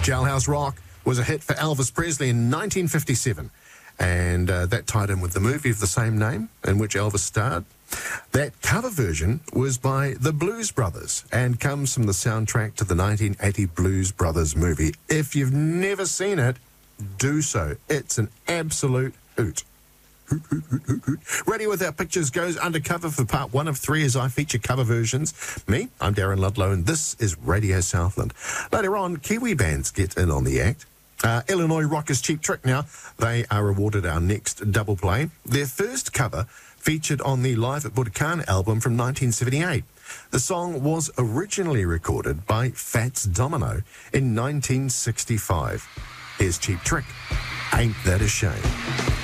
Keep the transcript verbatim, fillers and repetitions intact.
Jailhouse Rock was a hit for Elvis Presley in nineteen fifty-seven, and uh, that tied in with the movie of the same name in which Elvis starred. That cover version was by the Blues Brothers and comes from the soundtrack to the nineteen eighty Blues Brothers movie. If you've never seen it, do so. It's an absolute hoot. Hoot, hoot, hoot, hoot, hoot. Radio Without Pictures goes undercover for part one of three as I feature cover versions. Me, I'm Darren Ludlow, and this is Radio Southland. Later on, Kiwi bands get in on the act. Uh, Illinois rockers Cheap Trick now, they are awarded our next double play. Their first cover featured on the Live at Budokan album from nineteen seventy-eight. The song was originally recorded by Fats Domino in nineteen sixty-five. Here's Cheap Trick, Ain't That a Shame.